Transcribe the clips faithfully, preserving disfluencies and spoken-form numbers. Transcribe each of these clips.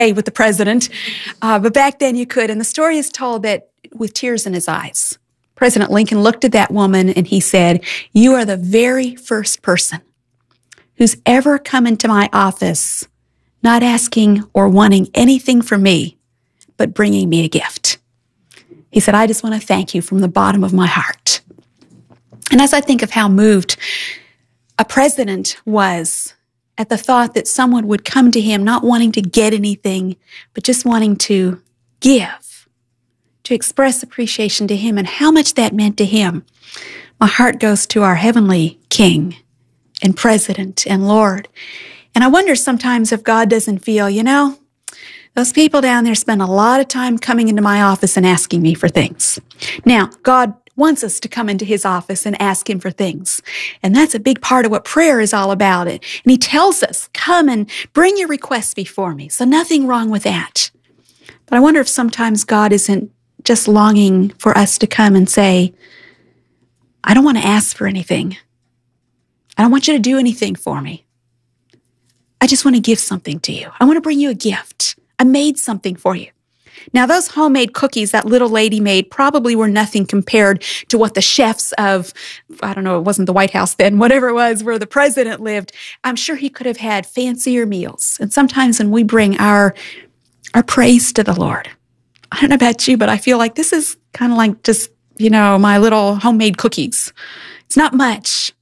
with the president, uh, but back then you could. And the story is told that with tears in his eyes, President Lincoln looked at that woman and he said, "You are the very first person who's ever come into my office not asking or wanting anything from me, but bringing me a gift." He said, "I just want to thank you from the bottom of my heart." And as I think of how moved a president was at the thought that someone would come to him not wanting to get anything, but just wanting to give, to express appreciation to him and how much that meant to him, my heart goes to our heavenly King and President and Lord. And I wonder sometimes if God doesn't feel, you know, those people down there spend a lot of time coming into my office and asking me for things. Now, God wants us to come into his office and ask him for things. And that's a big part of what prayer is all about. It. And he tells us, come and bring your requests before me. So nothing wrong with that. But I wonder if sometimes God isn't just longing for us to come and say, I don't want to ask for anything. I don't want you to do anything for me. I just want to give something to you. I want to bring you a gift. I made something for you. Now, those homemade cookies that little lady made probably were nothing compared to what the chefs of, I don't know, it wasn't the White House then, whatever it was, where the president lived. I'm sure he could have had fancier meals. And sometimes when we bring our, our praise to the Lord, I don't know about you, but I feel like this is kind of like just, you know, my little homemade cookies. It's not much.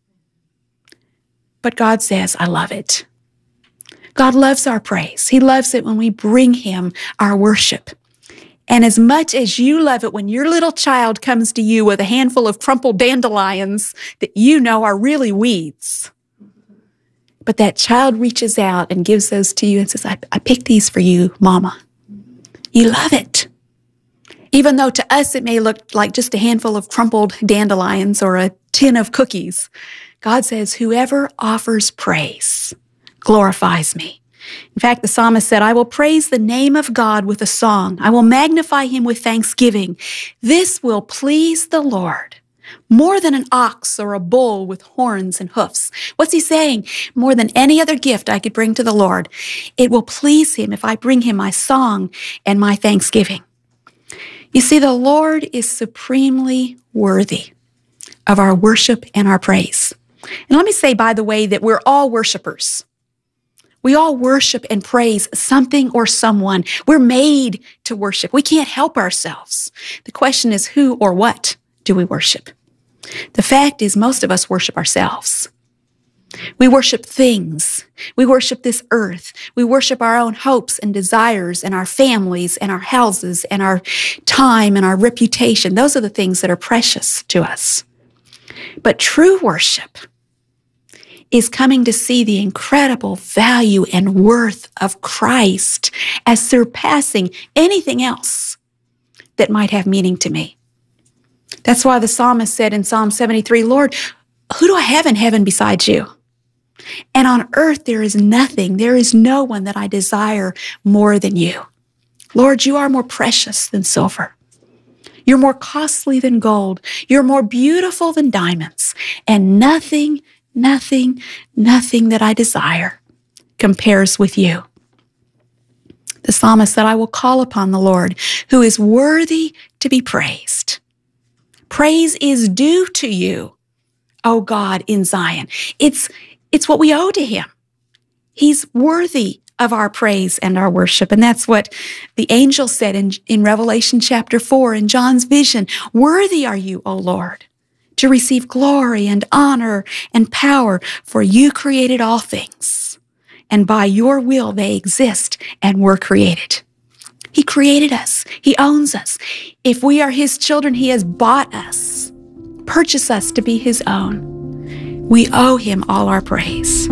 But God says, I love it. God loves our praise. He loves it when we bring him our worship. And as much as you love it when your little child comes to you with a handful of crumpled dandelions that you know are really weeds, but that child reaches out and gives those to you and says, I, I picked these for you, Mama. You love it. Even though to us it may look like just a handful of crumpled dandelions or a tin of cookies, God says, whoever offers praise glorifies me. In fact, the psalmist said, I will praise the name of God with a song. I will magnify him with thanksgiving. This will please the Lord more than an ox or a bull with horns and hoofs. What's he saying? More than any other gift I could bring to the Lord. It will please him if I bring him my song and my thanksgiving. You see, the Lord is supremely worthy of our worship and our praise. And let me say, by the way, that we're all worshipers. We all worship and praise something or someone. We're made to worship. We can't help ourselves. The question is, who or what do we worship? The fact is, most of us worship ourselves. We worship things. We worship this earth. We worship our own hopes and desires and our families and our houses and our time and our reputation. Those are the things that are precious to us. But true worship is coming to see the incredible value and worth of Christ as surpassing anything else that might have meaning to me. That's why the psalmist said in Psalm seventy-three, Lord, who do I have in heaven besides you? And on earth there is nothing, there is no one that I desire more than you. Lord, you are more precious than silver. You're more costly than gold. You're more beautiful than diamonds. And nothing Nothing, nothing that I desire compares with you. The psalmist said, I will call upon the Lord who is worthy to be praised. Praise is due to you, O God, in Zion. It's, it's what we owe to him. He's worthy of our praise and our worship. And that's what the angel said in, in Revelation chapter four, in John's vision. Worthy are you, O Lord, to receive glory and honor and power, for you created all things, and by your will they exist and were created. He created us. He owns us. If we are his children, he has bought us, purchased us to be his own. We owe him all our praise.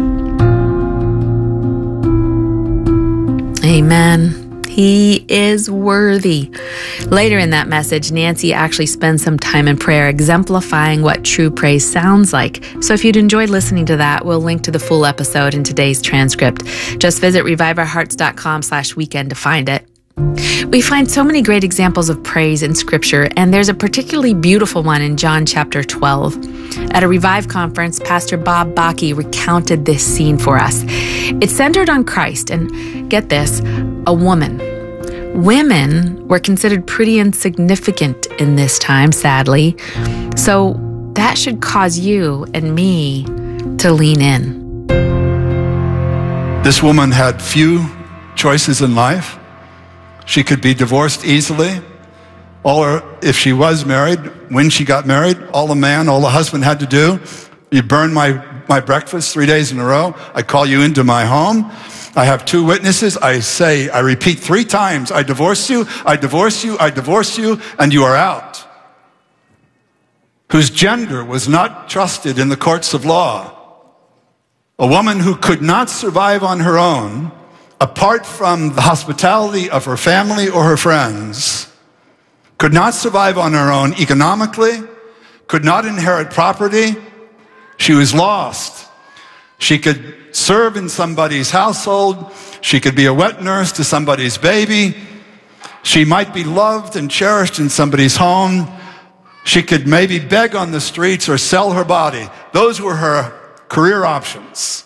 Amen. He is worthy. Later in that message, Nancy actually spends some time in prayer exemplifying what true praise sounds like. So if you'd enjoyed listening to that, we'll link to the full episode in today's transcript. Just visit reviveourhearts.com slash weekend to find it. We find so many great examples of praise in Scripture, and there's a particularly beautiful one in John chapter twelve. At a Revive conference, Pastor Bob Bakke recounted this scene for us. It's centered on Christ, and get this, a woman. Women were considered pretty insignificant in this time, sadly. So that should cause you and me to lean in. This woman had few choices in life. She could be divorced easily, or if she was married, when she got married, all the man, all the husband had to do, you burn my, my breakfast three days in a row, I call you into my home, I have two witnesses, I say, I repeat three times, I divorce you, I divorce you, I divorce you, and you are out. Whose gender was not trusted in the courts of law. A woman who could not survive on her own, apart from the hospitality of her family or her friends, could not survive on her own economically, could not inherit property. She was lost. She could serve in somebody's household. She could be a wet nurse to somebody's baby. She might be loved and cherished in somebody's home. She could maybe beg on the streets or sell her body. Those were her career options.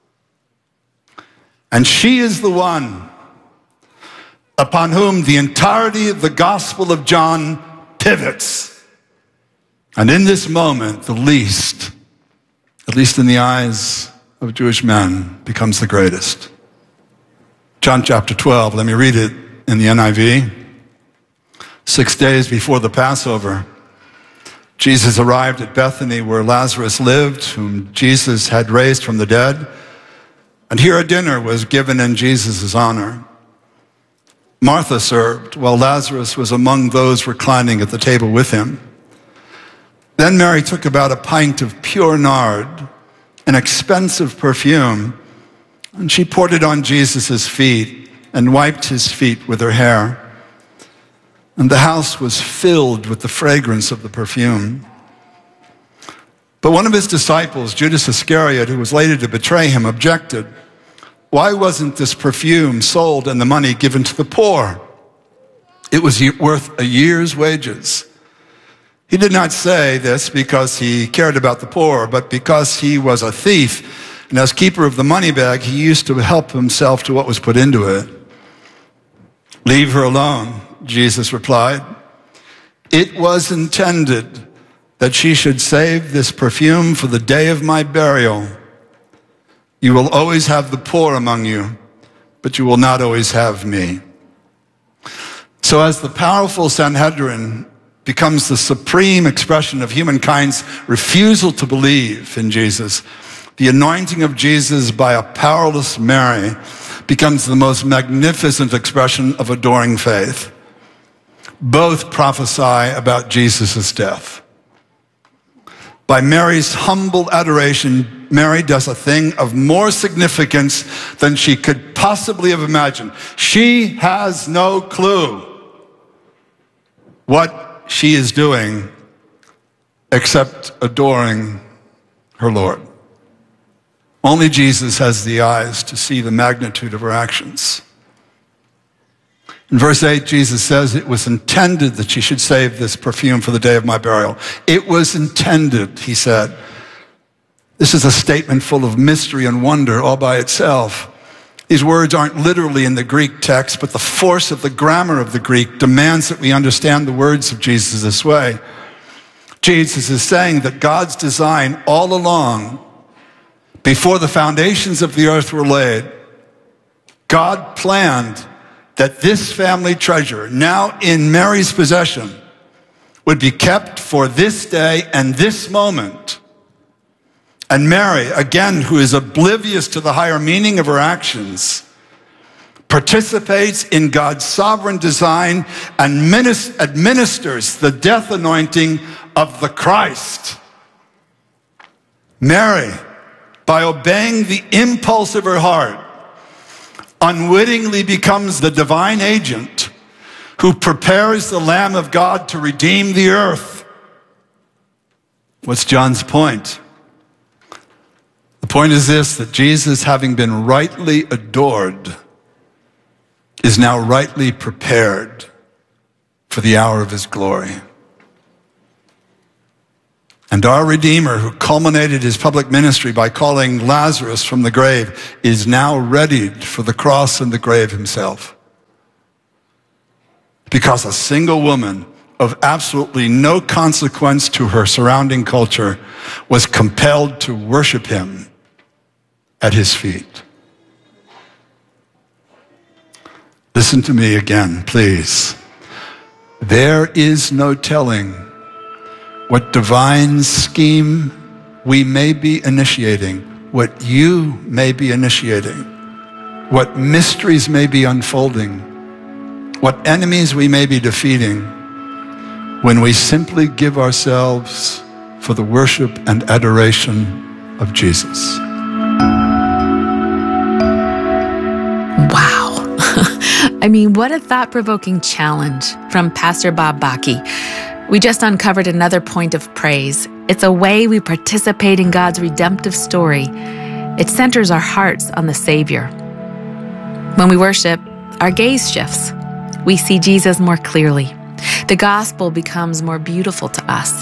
And she is the one upon whom the entirety of the Gospel of John pivots. And in this moment, the least, at least in the eyes of Jewish men, becomes the greatest. John chapter twelve, let me read it in the N I V. Six days before the Passover, Jesus arrived at Bethany where Lazarus lived, whom Jesus had raised from the dead. And here a dinner was given in Jesus' honor. Martha served, while Lazarus was among those reclining at the table with him. Then Mary took about a pint of pure nard, an expensive perfume, and she poured it on Jesus' feet and wiped his feet with her hair. And the house was filled with the fragrance of the perfume. But one of his disciples, Judas Iscariot, who was later to betray him, objected. Why wasn't this perfume sold and the money given to the poor? It was worth a year's wages. He did not say this because he cared about the poor, but because he was a thief. And as keeper of the money bag, he used to help himself to what was put into it. Leave her alone, Jesus replied. It was intended that she should save this perfume for the day of my burial. You will always have the poor among you, but you will not always have me. So as the powerful Sanhedrin becomes the supreme expression of humankind's refusal to believe in Jesus, the anointing of Jesus by a powerless Mary becomes the most magnificent expression of adoring faith. Both prophesy about Jesus' death. By Mary's humble adoration, Mary does a thing of more significance than she could possibly have imagined. She has no clue what she is doing except adoring her Lord. Only Jesus has the eyes to see the magnitude of her actions. In verse eight, Jesus says, it was intended that she should save this perfume for the day of my burial. It was intended, he said. This is a statement full of mystery and wonder all by itself. These words aren't literally in the Greek text, but the force of the grammar of the Greek demands that we understand the words of Jesus this way. Jesus is saying that God's design all along, before the foundations of the earth were laid, God planned that this family treasure, now in Mary's possession, would be kept for this day and this moment. And Mary, again, who is oblivious to the higher meaning of her actions, participates in God's sovereign design and administers the death anointing of the Christ. Mary, by obeying the impulse of her heart, unwittingly becomes the divine agent who prepares the Lamb of God to redeem the earth. What's John's point? The point is this, that Jesus, having been rightly adored, is now rightly prepared for the hour of his glory. And our Redeemer, who culminated his public ministry by calling Lazarus from the grave, is now readied for the cross and the grave himself. because a single woman of absolutely no consequence to her surrounding culture was compelled to worship him at his feet. Listen to me again, please. There is no telling what divine scheme we may be initiating, what you may be initiating, what mysteries may be unfolding, what enemies we may be defeating, when we simply give ourselves for the worship and adoration of Jesus. Wow. I mean, what a thought-provoking challenge from Pastor Bob Bakke. We just uncovered another point of praise. It's a way we participate in God's redemptive story. It centers our hearts on the Savior. When we worship, our gaze shifts. We see Jesus more clearly. The gospel becomes more beautiful to us.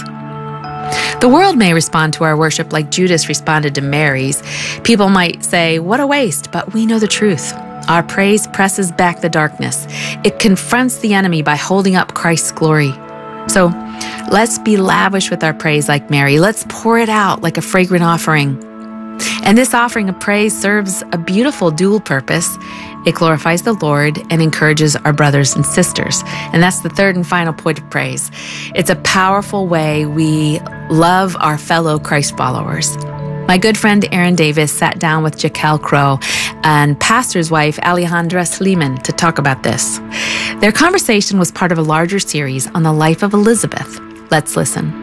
The world may respond to our worship like Judas responded to Mary's. People might say, what a waste, but we know the truth. Our praise presses back the darkness. It confronts the enemy by holding up Christ's glory. So let's be lavish with our praise like Mary. Let's pour it out like a fragrant offering. And this offering of praise serves a beautiful dual purpose. It glorifies the Lord and encourages our brothers and sisters. And that's the third and final point of praise. It's a powerful way we love our fellow Christ followers. My good friend Aaron Davis sat down with Jaquel Crow and pastor's wife Alejandra Sleeman to talk about this. Their conversation was part of a larger series on the life of Elizabeth. Let's listen.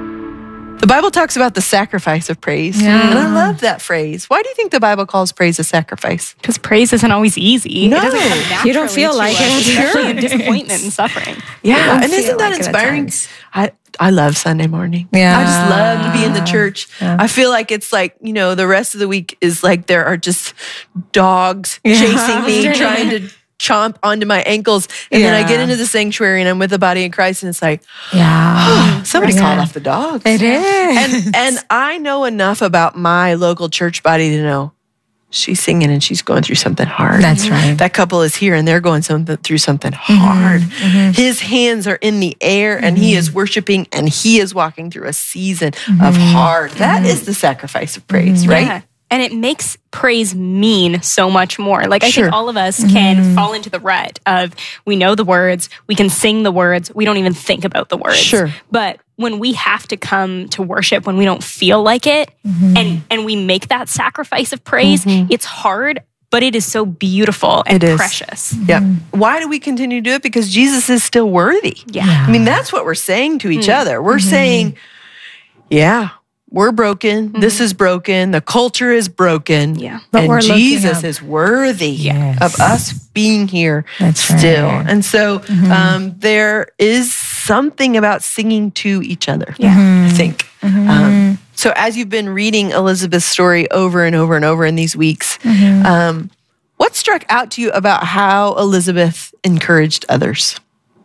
The Bible talks about the sacrifice of praise. Yeah. And I love that phrase. Why do you think the Bible calls praise a sacrifice? Because praise isn't always easy. No. It doesn't come naturally You don't feel to like us, it. especially in disappointment and suffering. Yeah, don't and feel isn't that like it at inspiring? times. I, I love Sunday morning. Yeah. I just love to be in the church. Yeah. I feel like it's like, you know, the rest of the week is like there are just dogs Yeah. chasing me, trying to chomp onto my ankles. And then I get Yeah. into the sanctuary and I'm with the body of Christ and it's like, Yeah. somebody Yeah. called off the dogs. It is. And, and I know enough about my local church body to know she's singing and she's going through something hard. That's right. That couple is here and they're going something through something hard. His hands are in the air and he is worshiping and he is walking through a season of hard. That is the sacrifice of praise, right? Yeah. And it makes praise mean so much more. Like, I Sure. think all of us can fall into the rut of we know the words, we can sing the words, we don't even think about the words. Sure. But when we have to come to worship when we don't feel like it, and, and we make that sacrifice of praise, it's hard, but it is so beautiful and It is. precious. Yeah. Why do we continue to do it? Because Jesus is still worthy. Yeah. I mean, that's what we're saying to each other. We're saying, yeah, we're broken. This is broken. The culture is broken. Yeah. But and we're looking Jesus up. is worthy Yes. of us being here That's still. right. And so um, there is something about singing to each other, Yeah. I think. Um, so as you've been reading Elizabeth's story over and over and over in these weeks, um, what struck out to you about how Elizabeth encouraged others?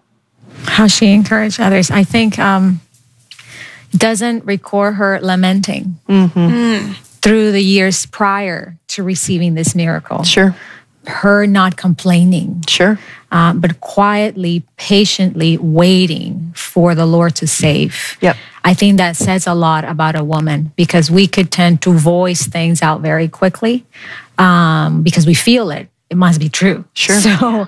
How she encouraged others. I think um, doesn't record her lamenting through the years prior to receiving this miracle. Sure, Her not complaining, sure. um, but quietly, patiently waiting for the Lord to save. Yep. I think that says a lot about a woman because we could tend to voice things out very quickly um, because we feel it. It must be true. Sure. So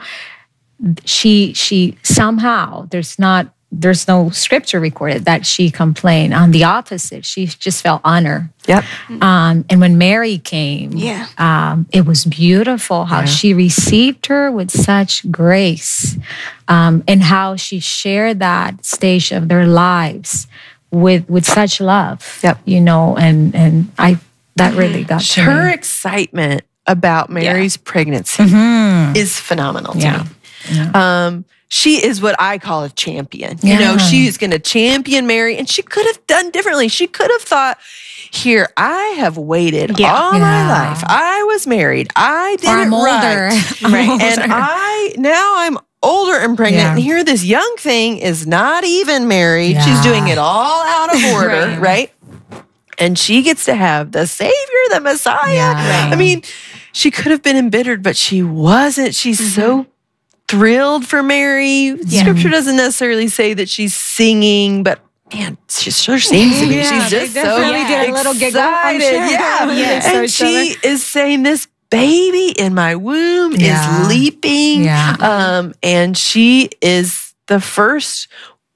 she she somehow there's not there's no scripture recorded that she complained. On the opposite, she just felt honor. Yep. Um, and when Mary came, Yeah. um, it was beautiful how she received her with such grace, um, and how she shared that stage of their lives with with such love. Yep. You know, and and I that really got to Her me. excitement about Mary's pregnancy is phenomenal to Yeah. me. Um, she is what I call a champion. You know, Yeah. she is going to champion Mary, and she could have done differently. She could have thought, here, I have waited Yeah. all my Yeah. life. I was married. I did Or I'm it older. right. I'm right. older. And I, now I'm older and pregnant, Yeah. and here this young thing is not even married. She's Yeah. doing it all out of order, Right. right? And she gets to have the Savior, the Messiah. Yeah. I mean, she could have been embittered, but she wasn't. She's so thrilled for Mary. Scripture doesn't necessarily say that she's singing, but man, she sure seems to be. Yeah, she's just they so definitely did a little giggle, I'm excited. sure. Yeah. Yes. And she is saying, this baby in my womb Yeah. is leaping. Yeah. Um, and she is the first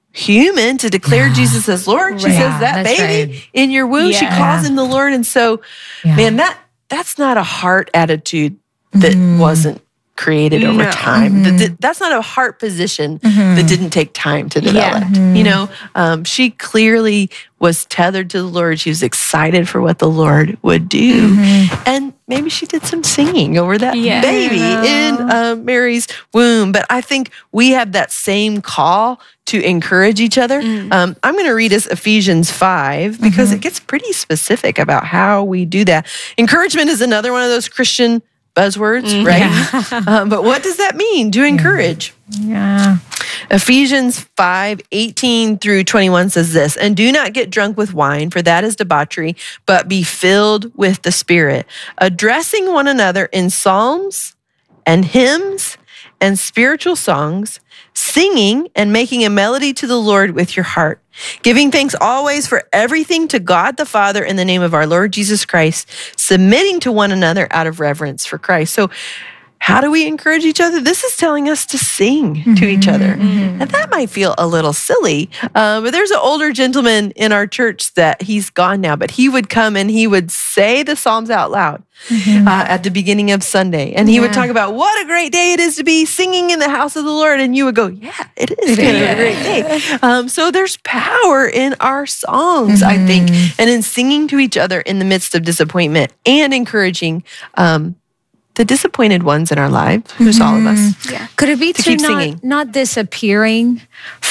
human to declare Yeah. Jesus as Lord. She Right. says, Yeah, that that's baby right. in your womb, she Yeah. calls him the Lord. And so, Yeah. man, that that's not a heart attitude that wasn't created over No. time. That- that- that's not a heart position that didn't take time to develop. You know, um, she clearly was tethered to the Lord. She was excited for what the Lord would do. And maybe she did some singing over that Yeah. baby in uh, Mary's womb. But I think we have that same call to encourage each other. Um, I'm going to read us Ephesians five because it gets pretty specific about how we do that. Encouragement is another one of those Christian buzzwords, right? um, but what does that mean to encourage? Yeah. Ephesians five, eighteen through twenty-one says this, and do not get drunk with wine, for that is debauchery, but be filled with the Spirit, addressing one another in psalms and hymns and spiritual songs, singing and making a melody to the Lord with your heart, giving thanks always for everything to God the Father in the name of our Lord Jesus Christ, submitting to one another out of reverence for Christ. So how do we encourage each other? This is telling us to sing mm-hmm, to each other. Mm-hmm. And that might feel a little silly, um, but there's an older gentleman in our church that he's gone now, but he would come and he would say the Psalms out loud mm-hmm. uh, at the beginning of Sunday. And he yeah. would talk about what a great day it is to be singing in the house of the Lord. And you would go, yeah, it is kind of a great day. Um, so there's power in our songs, mm-hmm. I think, and in singing to each other in the midst of disappointment and encouraging um the disappointed ones in our lives, who's mm-hmm. all of us. Yeah. Could it be to to keep not, singing. not disappearing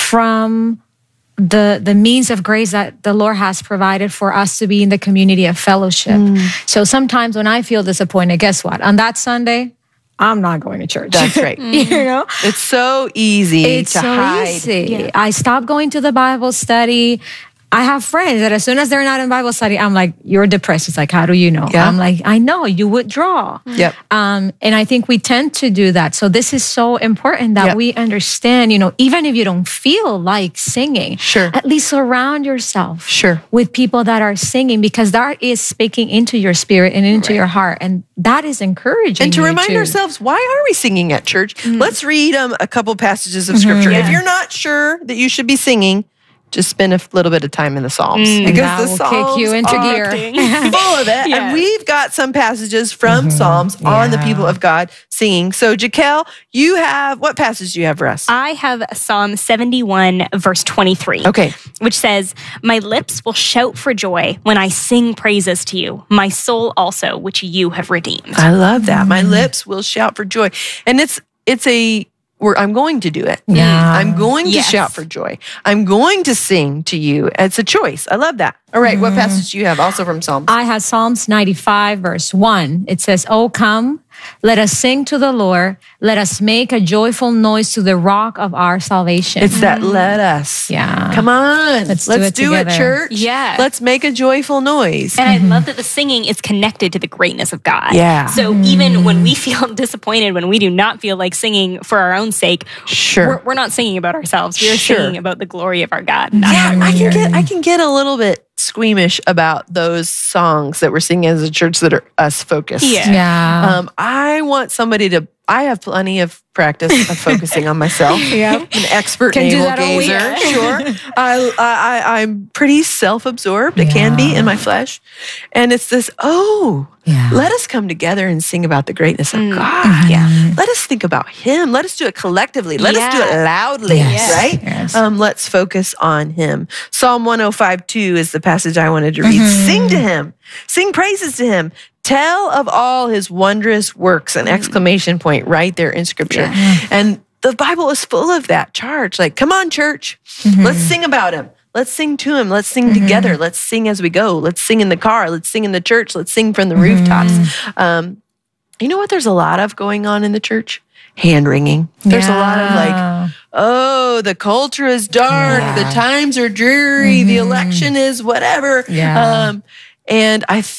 from the the means of grace that the Lord has provided for us to be in the community of fellowship? Mm. So sometimes when I feel disappointed, guess what? On that Sunday, I'm not going to church. That's right. You know? It's so easy it's to so hide. Easy. Yeah. I stopped going to the Bible study. I have friends that as soon as they're not in Bible study, I'm like, you're depressed. It's like, how do you know? Yeah. I'm like, I know, you withdraw. Yep. Um, and I think we tend to do that. So this is so important that Yep. we understand, you know, even if you don't feel like singing, Sure. at least surround yourself Sure. with people that are singing, because that is speaking into your spirit and into your heart. And that is encouraging. And to you remind to- ourselves, why are we singing at church? Mm. Let's read um, a couple passages of scripture. Yeah. If you're not sure that you should be singing, just spend a f- little bit of time in the Psalms. Mm, because that the will Psalms kick you into are gear. full of it. Yeah. And we've got some passages from Psalms on the Yeah. people of God singing. So, Jaquel, you have, what passage do you have for us? I have Psalm seventy-one, verse twenty-three. Okay. Which says, my lips will shout for joy when I sing praises to you, my soul also, which you have redeemed. I love that. My lips will shout for joy. And it's, it's a, Where I'm going to do it. Yeah. I'm going to Yes. shout for joy. I'm going to sing to you. It's a choice. I love that. All right. What passage do you have? Also from Psalms. I have Psalms ninety-five, verse one. It says, Oh, come, let us sing to the Lord. Let us make a joyful noise to the rock of our salvation. It's that let us. Yeah. Come on. Let's Let's, do it do it, together. church. Yeah. Let's make a joyful noise. And I love that the singing is connected to the greatness of God. Yeah. So even when we feel disappointed, when we do not feel like singing for our own sake, Sure. we're, we're not singing about ourselves. We're Sure. singing about the glory of our God. And that's Yeah, why we're I can here. get I can get a little bit squeamish about those songs that we're singing as a church that are us focused. Yeah. Yeah. Um, I want somebody to. I have plenty of practice of focusing on myself. Yep. An expert Can do navel that all week. gazer. Sure. I, I I'm pretty self-absorbed. It can be in my flesh, and it's this. Oh, Yeah. let us come together and sing about the greatness of God. Yeah. Let us think about Him. Let us do it collectively. Let us do it Yeah. loudly. Yes. Right. Yes. Um, let's focus on Him. Psalm one oh five two is the passage I wanted to read. Sing to Him. Sing praises to Him. Tell of all His wondrous works, an exclamation point right there in Scripture. And the Bible is full of that charge. Like, come on, church. Let's sing about Him. Let's sing to Him. Let's sing together. Let's sing as we go. Let's sing in the car. Let's sing in the church. Let's sing from the rooftops. Um, you know what there's a lot of going on in the church? Hand wringing. There's a lot of like, oh, the culture is dark. Yeah. The times are dreary. The election is whatever. Yeah. Um, and I think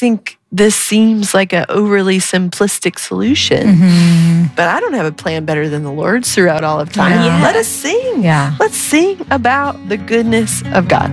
this seems like an overly simplistic solution, Mm-hmm. but I don't have a plan better than the Lord's throughout all of time. Yeah. Let us sing. Yeah. Let's sing about the goodness of God.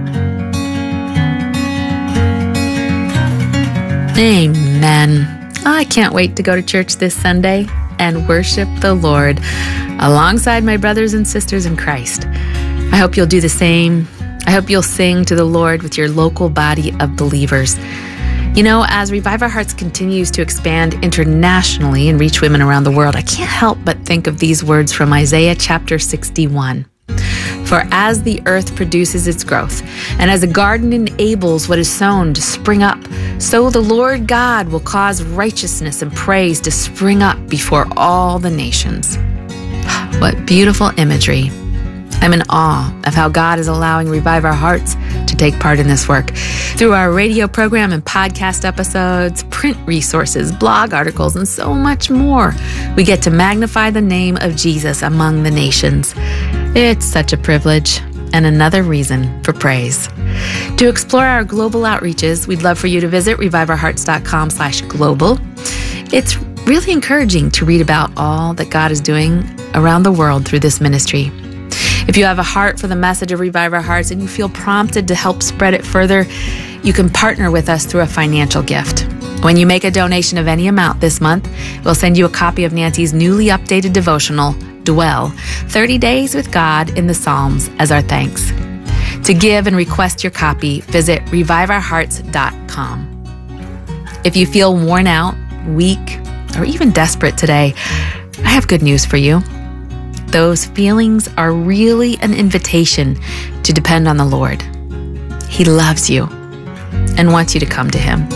Amen. I can't wait to go to church this Sunday and worship the Lord alongside my brothers and sisters in Christ. I hope you'll do the same. I hope you'll sing to the Lord with your local body of believers. You know, as Revive Our Hearts continues to expand internationally and reach women around the world, I can't help but think of these words from Isaiah chapter sixty-one. For as the earth produces its growth, and as a garden enables what is sown to spring up, so the Lord God will cause righteousness and praise to spring up before all the nations. What beautiful imagery. I'm in awe of how God is allowing Revive Our Hearts to take part in this work. Through our radio program and podcast episodes, print resources, blog articles, and so much more, we get to magnify the name of Jesus among the nations. It's such a privilege and another reason for praise. To explore our global outreaches, we'd love for you to visit reviveourhearts.com slash global. It's really encouraging to read about all that God is doing around the world through this ministry. If you have a heart for the message of Revive Our Hearts and you feel prompted to help spread it further, you can partner with us through a financial gift. When you make a donation of any amount this month, we'll send you a copy of Nancy's newly updated devotional, Dwell, thirty days with God in the Psalms, as our thanks. To give and request your copy, visit revive our hearts dot com. If you feel worn out, weak, or even desperate today, I have good news for you. Those feelings are really an invitation to depend on the Lord. He loves you and wants you to come to Him.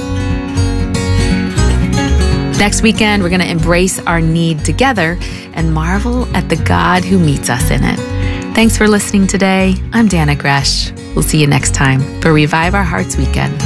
Next weekend, we're going to embrace our need together and marvel at the God who meets us in it. Thanks for listening today. I'm Dana Gresh. We'll see you next time for Revive Our Hearts Weekend.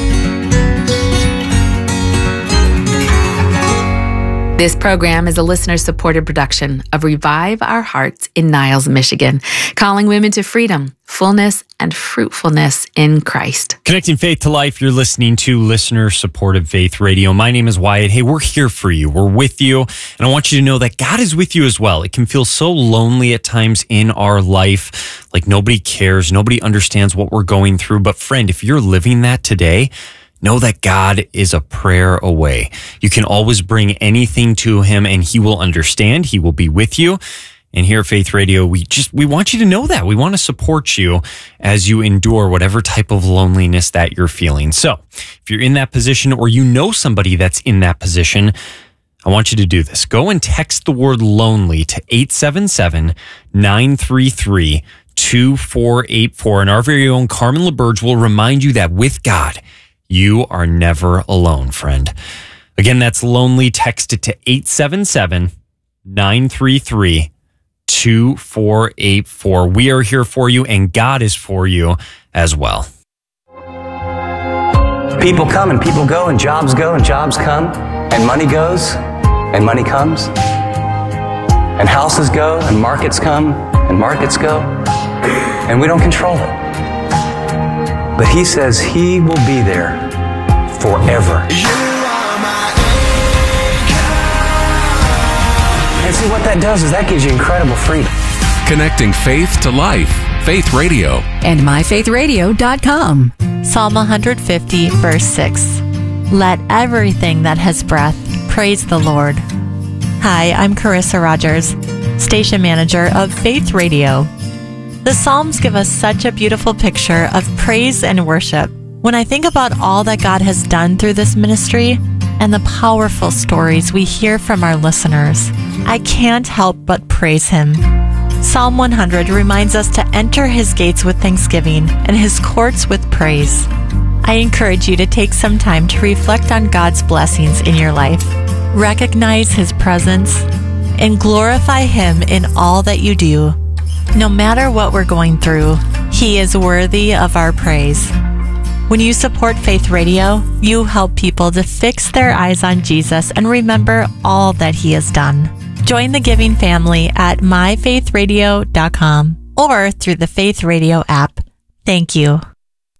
This program is a listener-supported production of Revive Our Hearts in Niles, Michigan, calling women to freedom, fullness, and fruitfulness in Christ. Connecting faith to life, you're listening to listener-supported Faith Radio. My name is Wyatt. Hey, we're here for you. We're with you, and I want you to know that God is with you as well. It can feel so lonely at times in our life, like nobody cares, nobody understands what we're going through. But friend, if you're living that today, know that God is a prayer away. You can always bring anything to Him and He will understand. He will be with you. And here at Faith Radio, we just, we want you to know that. We want to support you as you endure whatever type of loneliness that you're feeling. So if you're in that position or you know somebody that's in that position, I want you to do this. Go and text the word lonely to eight seven seven, nine three three, two four eight four. And our very own Carmen LaBerge will remind you that with God, you are never alone, friend. Again, that's lonely. Text it to eight seven seven, nine three three, two four eight four. We are here for you, and God is for you as well. People come and people go, and jobs go and jobs come, and money goes and money comes, and houses go and markets come and markets go, and we don't control it. But He says He will be there forever. And see what that does is that gives you incredible freedom. Connecting faith to life. Faith Radio. And my faith radio dot com. Psalm one fifty, verse six. Let everything that has breath praise the Lord. Hi, I'm Carissa Rogers, station manager of Faith Radio. The Psalms give us such a beautiful picture of praise and worship. When I think about all that God has done through this ministry and the powerful stories we hear from our listeners, I can't help but praise Him. Psalm one hundred reminds us to enter His gates with thanksgiving and His courts with praise. I encourage you to take some time to reflect on God's blessings in your life, recognize His presence, and glorify Him in all that you do. No matter what we're going through, He is worthy of our praise. When you support Faith Radio, you help people to fix their eyes on Jesus and remember all that He has done. Join the giving family at my faith radio dot com or through the Faith Radio app. Thank you.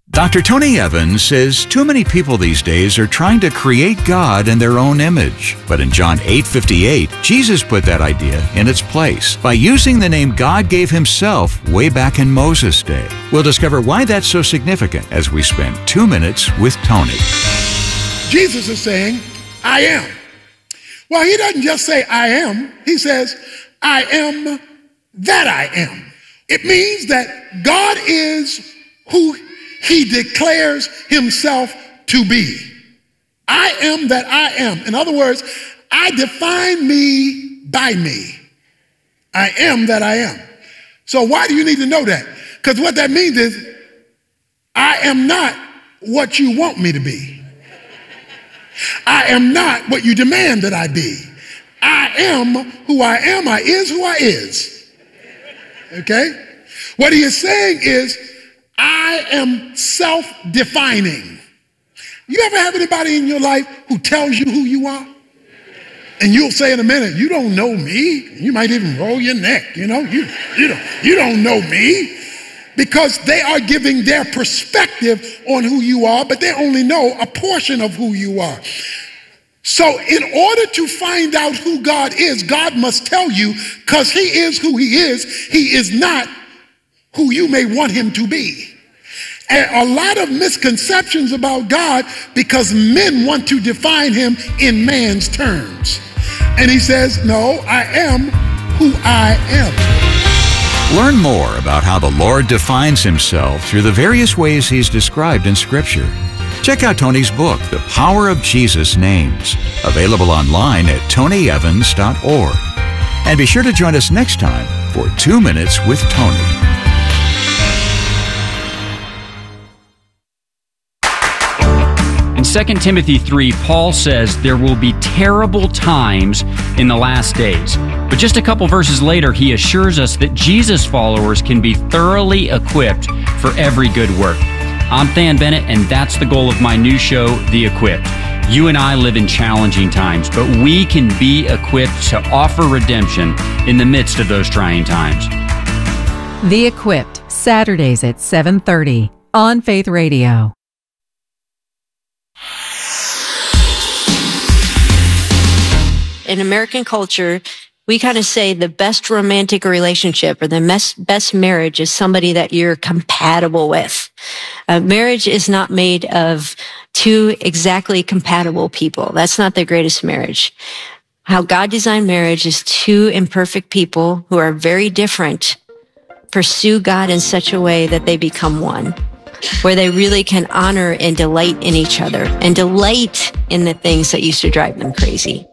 Doctor Tony Evans says too many people these days are trying to create God in their own image. But in John eight fifty-eight, Jesus put that idea in its place by using the name God gave himself way back in Moses' day. We'll discover why that's so significant as we spend two minutes with Tony. Jesus is saying, I am. Well, he doesn't just say I am. He says, I am that I am. It means that God is who he declares himself to be. I am that I am. In other words, I define me by me. I am that I am. So why do you need to know that? Because what that means is I am not what you want me to be. I am not what you demand that I be. I am who I am. I is who I is. Okay? What he is saying is, I am self-defining. You ever have anybody in your life who tells you who you are? And you'll say in a minute, you don't know me. You might even roll your neck, you know, you, you, don't, you don't know me. Because they are giving their perspective on who you are, but they only know a portion of who you are. So in order to find out who God is, God must tell you, because he is who he is, he is not who you may want him to be. And a lot of misconceptions about God because men want to define him in man's terms. And he says, no, I am who I am. Learn more about how the Lord defines himself through the various ways he's described in Scripture. Check out Tony's book, The Power of Jesus' Names, available online at tony evans dot org. And be sure to join us next time for Two Minutes with Tony. In Second Timothy three, Paul says there will be terrible times in the last days. But just a couple verses later, he assures us that Jesus followers can be thoroughly equipped for every good work. I'm Than Bennett, and that's the goal of my new show, The Equipped. You and I live in challenging times, but we can be equipped to offer redemption in the midst of those trying times. The Equipped, Saturdays at seven thirty on Faith Radio. In American culture, we kind of say the best romantic relationship or the best, best marriage is somebody that you're compatible with. Uh, marriage is not made of two exactly compatible people. That's not the greatest marriage. How God designed marriage is two imperfect people who are very different pursue God in such a way that they become one, where they really can honor and delight in each other and delight in the things that used to drive them crazy.